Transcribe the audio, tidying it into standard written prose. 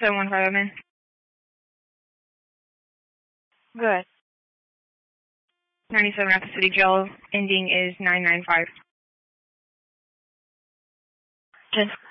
715, I'm in. Good. 97 at the City Jail, ending is 995. 10